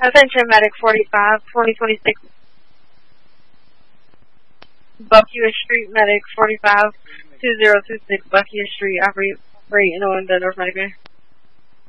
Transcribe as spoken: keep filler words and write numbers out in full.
Attention, medic forty-five, twenty twenty-six. Buckhead Street, medic forty-five, two zero two six, Buckhead Street, operate in the North Medic.